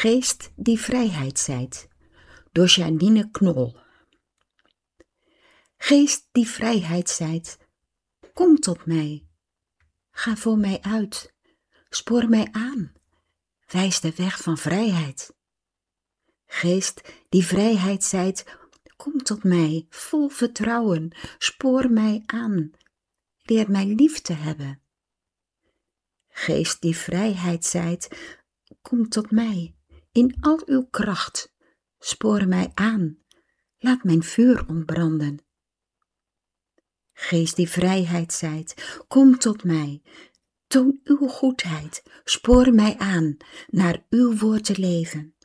Geest die vrijheid zijt, door Janine Knol. Geest die vrijheid zijt, kom tot mij. Ga voor mij uit, spoor mij aan, wijs de weg van vrijheid. Geest die vrijheid zijt, kom tot mij, vol vertrouwen, spoor mij aan, leer mij lief te hebben. Geest die vrijheid zijt, kom tot mij, in al uw kracht, spoor mij aan, laat mijn vuur ontbranden. Geest die vrijheid zijt, kom tot mij, toon uw goedheid, spoor mij aan, naar uw woord te leven.